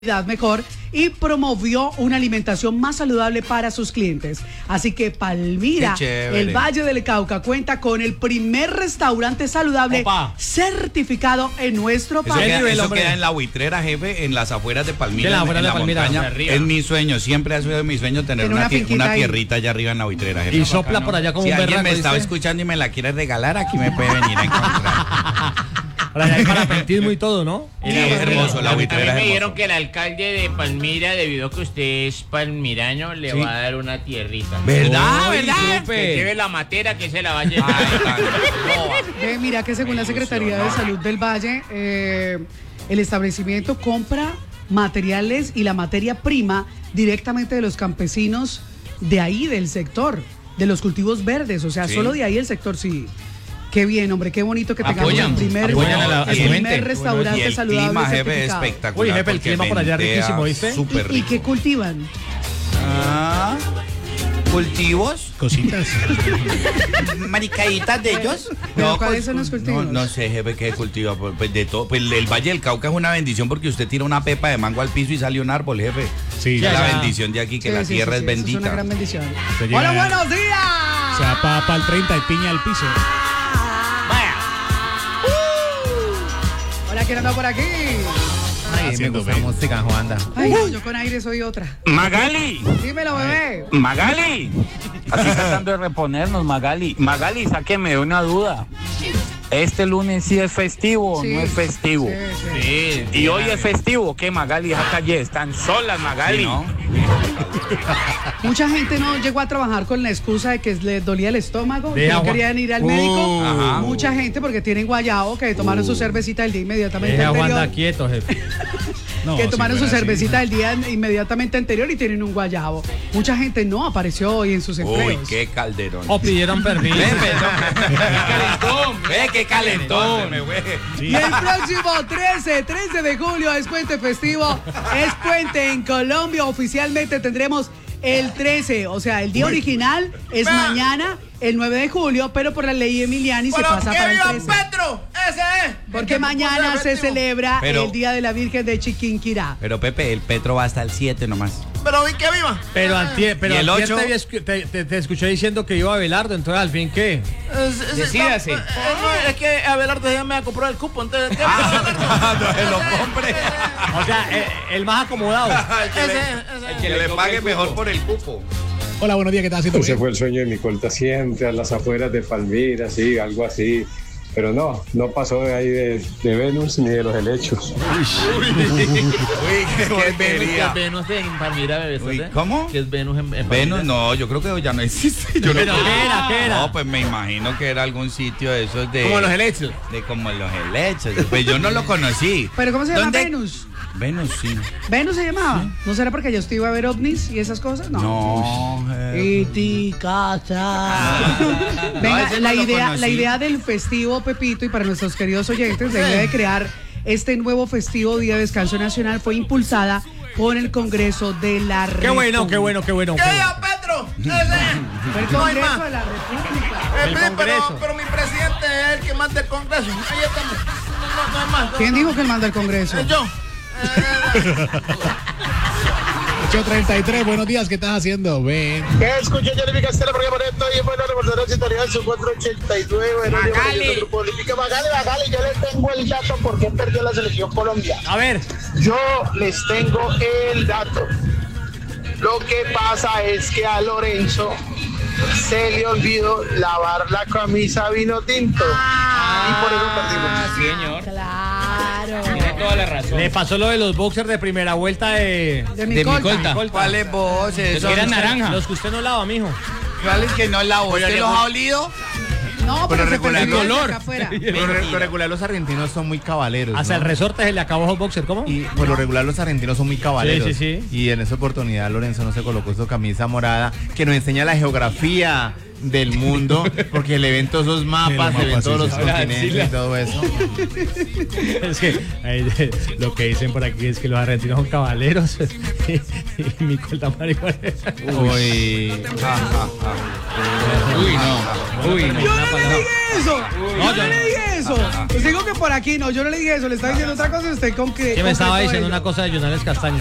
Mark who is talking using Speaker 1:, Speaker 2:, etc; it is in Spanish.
Speaker 1: mejor y promovió una alimentación más saludable para sus clientes. Así que Palmira, el Valle del Cauca, cuenta con el primer restaurante saludable certificado en nuestro país.
Speaker 2: Eso queda en la Buitrera, jefe, en las afueras de Palmira, en la montaña. Es mi sueño, siempre ha sido mi sueño tener una tierrita allá arriba en la Buitrera, jefe.
Speaker 3: Y sopla por allá como un berraco.
Speaker 2: Si alguien me estaba escuchando y me la quiere regalar, aquí me puede venir a encontrar.
Speaker 3: Por allá hay parapentismo y todo, ¿no?
Speaker 2: Sí, es hermoso, la Buitrera.
Speaker 4: Me dijeron que el alcalde de Palmira, debido a que usted es palmirano, le va a dar una tierrita.
Speaker 2: ¿Verdad? ¿Verdad?
Speaker 4: Que lleve la matera que se la va a llevar.
Speaker 1: Mira que según la Secretaría de Salud del Valle, el establecimiento compra materiales y la materia prima directamente de los campesinos de ahí, del sector, de los cultivos verdes. O sea, solo de ahí el sector, sí. Qué bien, hombre, qué bonito que tengamos el primer restaurante saludable certificado.
Speaker 2: Espectacular.
Speaker 3: Uy, jefe, el clima por allá riquísimo, ¿viste?
Speaker 1: ¿Y qué cultivan?
Speaker 2: ¿Cultivos?
Speaker 3: Cositas.
Speaker 2: ¿Maricaditas de ellos?
Speaker 1: No, ¿cuáles son los cultivos?
Speaker 2: No sé, jefe, qué cultiva. Pues de todo. Pues el Valle del Cauca es una bendición porque usted tira una pepa de mango al piso y sale un árbol, jefe.
Speaker 3: Sí,
Speaker 2: es la bendición de aquí, que la tierra es bendita.
Speaker 1: Es una gran bendición. ¡Hola, buenos días!
Speaker 3: Se va para el 30 y piña al piso.
Speaker 1: Hola, ¿quién anda por aquí?
Speaker 4: Ay, me gusta música, Juanda.
Speaker 1: Ay, no, yo con aire soy otra.
Speaker 4: Magali.
Speaker 1: Dímelo, bebé.
Speaker 4: Magali. Así tratando de reponernos, Magali. Magali, sáqueme de una duda. ¿Este lunes sí es festivo o no es festivo? Sí. ¿Y hoy es festivo? ¿Qué, Magali? Esa calle están solas, Magali. Sí, ¿no?
Speaker 1: Mucha gente no llegó a trabajar con la excusa de que les dolía el estómago, que no querían ir al médico. Mucha gente porque tienen guayabo, que tomaron su cervecita el día inmediatamente anterior.
Speaker 3: Deja Wanda quieto, jefe.
Speaker 1: No, que tomaron su cervecita del día inmediatamente anterior y tienen un guayabo. Mucha gente no apareció hoy en sus empleos.
Speaker 2: Uy, qué calderón.
Speaker 3: O pidieron permiso.
Speaker 2: Qué calentón.
Speaker 1: Y el próximo 13 de julio es puente festivo, es puente en Colombia. Oficialmente tendremos el 13, o sea, el día original es mañana, el 9 de julio, pero por la ley Emiliani se pasa para el 13.
Speaker 4: Petro, ese es.
Speaker 1: Porque mañana se celebra el Día de la Virgen de Chiquinquirá.
Speaker 2: Pero Pepe, el Petro va hasta el 7 nomás.
Speaker 4: Pero vi que viva.
Speaker 3: Pero antier
Speaker 2: el 8?
Speaker 3: te escuché diciendo que iba a Abelardo, entonces al fin ¿qué?
Speaker 4: Decídase.
Speaker 5: Es que Abelardo ya me ha comprado el cupo, entonces
Speaker 2: lo compre.
Speaker 3: O sea, el más acomodado.
Speaker 2: Que le pague mejor por el cupo.
Speaker 3: Hola, buenos días, ¿qué tal haciendo?
Speaker 6: Ese fue el sueño de mi corta siempre, a las afueras de Palmira, sí, algo así. Pero no pasó de ahí de Venus ni de los helechos.
Speaker 5: ¿Qué es Venus en Palmira, bebé?
Speaker 2: ¿Cómo?
Speaker 5: ¿Qué es Venus en Palmira?
Speaker 2: Venus, no, yo creo que ya no existe.
Speaker 3: ¿Pero qué era?
Speaker 2: No, pues me imagino que era algún sitio de esos de...
Speaker 5: Como los helechos.
Speaker 2: Como los helechos. Pues yo no lo conocí.
Speaker 1: ¿Pero cómo se llama Venus?
Speaker 2: Venus, sí.
Speaker 1: ¿Venus se llamaba? ¿Sí? ¿No será porque yo estuve a ver ovnis y esas cosas?
Speaker 2: No.
Speaker 1: Y ti casa. Venga, la idea del festivo, Pepito, y para nuestros queridos oyentes, la idea de crear este nuevo festivo Día de Descanso Nacional fue impulsada por el Congreso de la República.
Speaker 3: Qué bueno.
Speaker 5: ¿Qué es Petro?
Speaker 1: El Congreso de la República.
Speaker 5: Pero mi presidente es el que manda el Congreso. Ahí estamos. No hay más.
Speaker 1: ¿Quién dijo que él manda el Congreso?
Speaker 5: Yo.
Speaker 3: 8:33, buenos días, ¿qué estás haciendo? Ven.
Speaker 7: ¿Qué escucho? Yo le Castela porque por esto y bueno, reportero sectorial su 489. Magali, yo le tengo el dato por qué perdió la selección Colombia.
Speaker 3: A ver.
Speaker 7: Yo les tengo el dato. Lo que pasa es que a Lorenzo se le olvidó lavar la camisa vino tinto. Y por eso perdimos.
Speaker 4: Sí, señor.
Speaker 1: Claro.
Speaker 4: Tiene toda la razón.
Speaker 3: Le pasó lo de los boxers de primera vuelta de
Speaker 1: mi colta.
Speaker 2: ¿Cuáles voces?
Speaker 4: Los que eran naranja.
Speaker 3: Los que usted no lava, mijo.
Speaker 2: ¿Cuáles que no lavo? ¿Usted los ha olido?
Speaker 1: No, pero regular
Speaker 3: el color.
Speaker 5: Por lo regular los argentinos son muy cabaleros.
Speaker 3: Hasta el resorte se le acabó los boxers, ¿cómo?
Speaker 5: Y por lo regular los argentinos son muy cabaleros.
Speaker 3: Sí.
Speaker 5: Y en esa oportunidad Lorenzo no se colocó su camisa morada que nos enseña la geografía
Speaker 8: del mundo, porque le ven todos esos mapas, le ven todos los continentes y todo eso.
Speaker 3: Es que lo que dicen por aquí es que los argentinos son caballeros y mi colta marihuana.
Speaker 8: Uy.
Speaker 1: Uy, no. Yo no le dije eso. Yo no le dije eso. Pues digo que por aquí no, yo no le dije eso. Le estaba diciendo otra cosa y usted concreto.
Speaker 3: Que me estaba diciendo una cosa de Jonales Castaño.